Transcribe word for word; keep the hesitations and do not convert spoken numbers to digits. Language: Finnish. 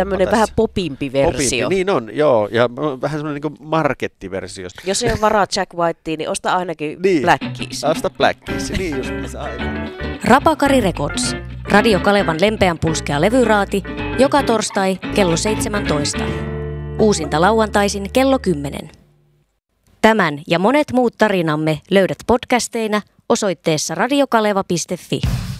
tämmöinen vähän popimpi versio. Popimpi, niin on, joo. Ja vähän semmoinen niin kuin markettiversio. Jos ei ole varaa Jack Whitea, niin osta ainakin niin, Black Keys. Osta Black Keys, niin just aina. Rapakari Records. Radio Kalevan lempeän pulskea levyraati. Joka torstai kello seitsemäntoista. Uusinta lauantaisin kello kymmenen. Tämän ja monet muut tarinamme löydät podcasteina osoitteessa radiokaleva piste fi.